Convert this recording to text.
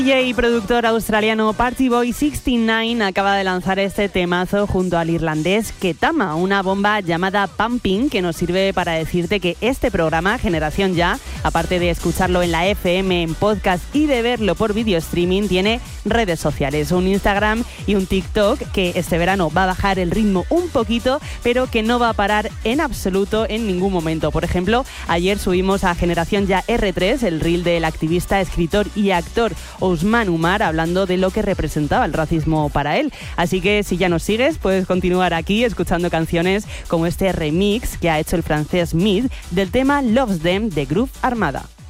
DJ y productor australiano Party Boy 69 acaba de lanzar este temazo junto al irlandés Ketama, una bomba llamada Pumping que nos sirve para decirte que este programa, Generación Ya, aparte de escucharlo en la FM, en podcast y de verlo por video streaming, tiene redes sociales, un Instagram y un TikTok que este verano va a bajar el ritmo un poquito, pero que no va a parar en absoluto en ningún momento. Por ejemplo, ayer subimos a Generación Ya R3, el reel del activista, escritor y actor Ousmane Umar, hablando de lo que representaba el racismo para él. Así que si ya nos sigues, puedes continuar aquí escuchando canciones como este remix que ha hecho el francés Mid del tema Loves Them de Groove Armada.